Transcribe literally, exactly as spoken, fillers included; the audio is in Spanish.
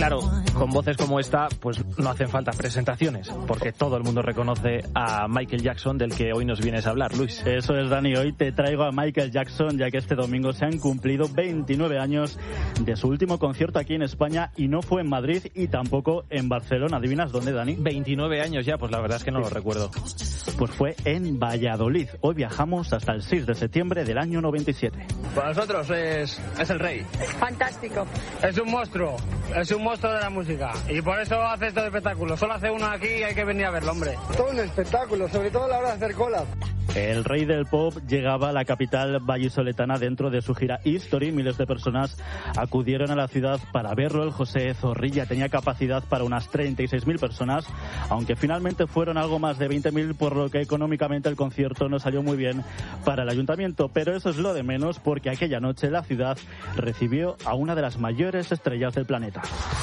Claro, con voces como esta, pues no hacen falta presentaciones, porque todo el mundo reconoce a Michael Jackson, del que hoy nos vienes a hablar, Luis. Eso es, Dani. Hoy te traigo a Michael Jackson, ya que este domingo se han cumplido veintinueve años de su último concierto aquí en España, y no fue en Madrid y tampoco en Barcelona. ¿Adivinas dónde, Dani? veintinueve años ya, pues la verdad es que no lo recuerdo. Pues fue en Valladolid. Hoy viajamos hasta el seis de septiembre del año noventa y siete. Para nosotros es, es el rey. Fantástico. Es un monstruo, es un monstruo de la música. Y por eso hace estos espectáculos. Solo hace uno aquí y hay que venir a verlo, hombre. Todo un espectáculo, sobre todo a la hora de hacer cola. El rey del pop llegaba a la capital vallisoletana dentro de su gira History. Miles de personas acudieron a la ciudad para verlo. El José Zorrilla tenía capacidad para unas treinta y seis mil personas, aunque finalmente fueron algo más de veinte mil, por lo que económicamente el concierto no salió muy bien para el ayuntamiento. Pero eso es lo de menos, porque aquella noche la ciudad recibió a una de las mayores estrellas del planeta.